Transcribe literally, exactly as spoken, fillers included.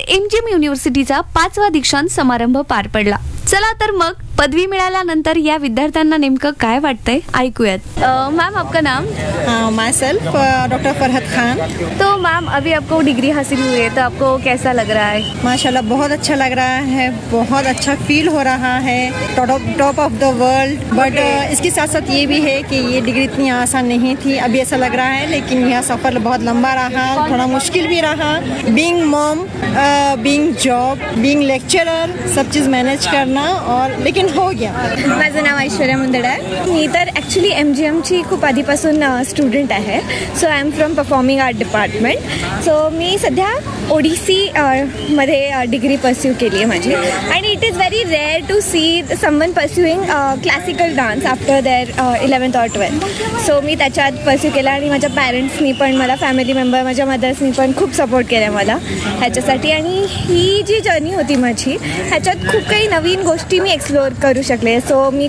M G M युनिव्हर्सिटीचा पाचवा दीक्षांत समारंभ पार पडला. चला तर मग पदवी मिळाल्यानंतर या विद्यार्थ्यांना नेमकं काय वाटतंय ऐकूयात. मैम आपका नाम? My self doctor Farhat Khan. तो मैम अभी आपको डिग्री हासिल हुई है तो आपको कैसा लग रहा है? माशाल्लाह बहुत अच्छा लग रहा है, बहुत अच्छा फील हो रहा है, top top of the world. But इसके साथ साथ ये भी है कि ये डिग्री इतनी आसान नहीं थी. अभी ऐसा लग रहा है, लेकिन यह सफ़र बहुत लंबा रहा, थोड़ा मुश्किल भी रहा. Being Maugham, being job, being lecturer, सब चीज़ मैनेज करना, और लेकिन हो गया. माझं नाव ऐश्वर्या मुंदड आहे. मी तर ॲक्च्युली एम जी एमची खूप आधीपासून स्टुडंट आहे. So I am from performing art department. So मी सध्या ओडिसी मध्ये डिग्री परस्यू केली आहे माझी. आणि it is very rare to see someone परस्युईंग classical dance after there eleventh or twelfth. So मी त्याच्यात परस्यू केला आणि माझ्या पॅरेंट्सनी पण, मला फॅमिली मेंबर, माझ्या मदर्सनी पण खूप सपोर्ट केला मला ह्याच्यासाठी. आणि ही जी जर्नी होती माझी, ह्याच्यात खूप काही नवीन गोष्टी मी एक्सप्लोअर करू शकले. सो मी